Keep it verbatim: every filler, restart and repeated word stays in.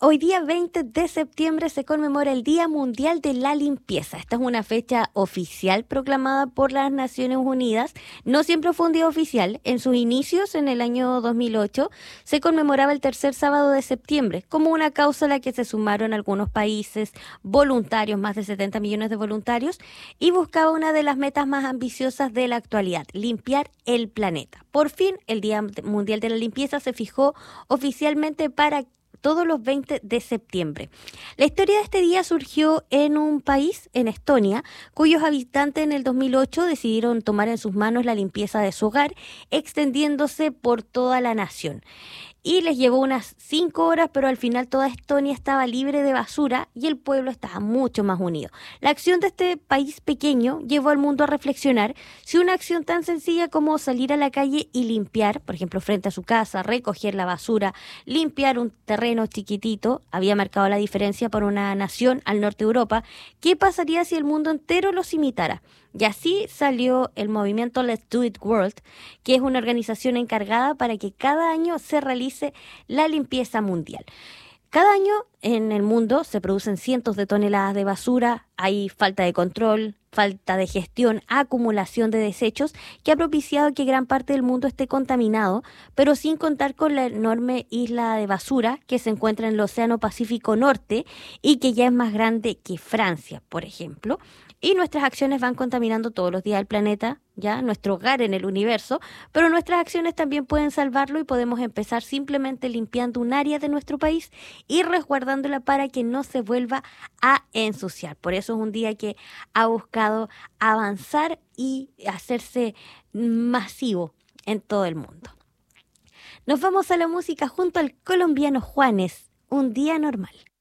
Hoy día veinte de septiembre se conmemora el Día Mundial de la Limpieza. Esta es una fecha oficial proclamada por las Naciones Unidas. No siempre fue un día oficial. En sus inicios, en el año dos mil ocho, se conmemoraba el tercer sábado de septiembre, como una causa a la que se sumaron algunos países voluntarios, más de setenta millones de voluntarios, y buscaba una de las metas más ambiciosas de la actualidad: limpiar el planeta. Por fin, el Día Mundial de la Limpieza se fijó oficialmente para todos los veinte de septiembre. La historia de este día surgió en un país, en Estonia, cuyos habitantes en el dos mil ocho decidieron tomar en sus manos la limpieza de su hogar, extendiéndose por toda la nación. Y les llevó unas cinco horas, pero al final toda Estonia estaba libre de basura y el pueblo estaba mucho más unido. La acción de este país pequeño llevó al mundo a reflexionar si una acción tan sencilla como salir a la calle y limpiar, por ejemplo, frente a su casa, recoger la basura, limpiar un terreno chiquitito, había marcado la diferencia para una nación al norte de Europa. ¿Qué pasaría si el mundo entero los imitara? Y así salió el movimiento Let's Do It World, que es una organización encargada para que cada año se realice la limpieza mundial. Cada año en el mundo se producen cientos de toneladas de basura, hay falta de control, falta de gestión, acumulación de desechos que ha propiciado que gran parte del mundo esté contaminado, pero sin contar con la enorme isla de basura que se encuentra en el Océano Pacífico Norte y que ya es más grande que Francia, por ejemplo. Y nuestras acciones van contaminando todos los días el planeta, ya nuestro hogar en el universo, pero nuestras acciones también pueden salvarlo y podemos empezar simplemente limpiando un área de nuestro país y resguardándola para que no se vuelva a ensuciar. Por eso es un día que ha buscado avanzar y hacerse masivo en todo el mundo. Nos vamos a la música junto al colombiano Juanes, Un Día Normal.